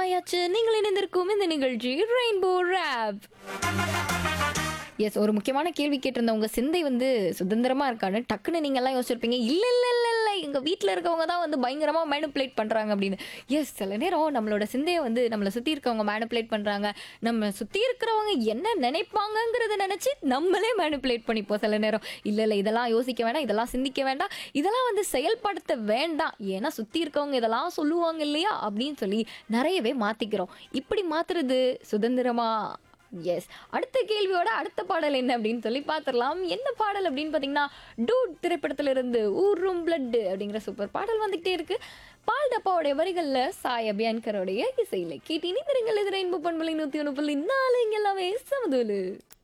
நேரமாயாச்சு. நீங்கள் இணைந்திருக்கும் இந்த நிகழ்ச்சி ரெயின்போ ரேப். எஸ், ஒரு முக்கியமான கேள்வி கேட்டிருந்தேன். உங்க சிந்தை வந்து சுதந்திரமா இருக்கான்னு. டக்குன்னு நீங்க எல்லாம் யோசிச்சிருப்பீங்க, இல்ல இல்ல இல்ல இல்ல எங்க வீட்ல இருக்கவங்க தான் வந்து பயங்கரமா மேனிபுலேட் பண்றாங்க அப்படின்னு. எஸ், சில நேரம் நம்மளோட சிந்தையை வந்து நம்மளை சுத்தி இருக்கவங்க மேனிபுலேட் பண்றாங்க. நம்ம சுத்தி இருக்கிறவங்க என்ன நினைப்பாங்கங்கிறத நினைச்சு நம்மளே மேனிபுலேட் பண்ணிப்போம் சில நேரம். இல்ல இல்ல இதெல்லாம் யோசிக்க வேண்டாம், இதெல்லாம் சிந்திக்க வேண்டாம், இதெல்லாம் வந்து செயல்படுத்த வேண்டாம், ஏன்னா சுத்தி இருக்கவங்க இதெல்லாம் சொல்லுவாங்க இல்லையா அப்படின்னு சொல்லி நிறையவே மாத்திக்கிறோம். இப்படி மாத்துறது சுதந்திரமா? எஸ். அடுத்த கேள்வியோட அடுத்த பாடல் என்ன அப்படின்னு சொல்லி பார்த்துடலாம். என்ன பாடல் அப்படின்னு பார்த்தீங்கன்னா, டூட் திரைப்படத்துல இருந்து ஊரும் பிளட் அப்படிங்கிற சூப்பர் பாடல் வந்துகிட்டே இருக்கு. பால் டப்பாவுடைய வரிகளில் சாய் அபியான்கரோடைய இசையில கேட்டீங்க. இது ரெயின்போ பண்பலை 101.4 இங்க எல்லாமே சமதூலு.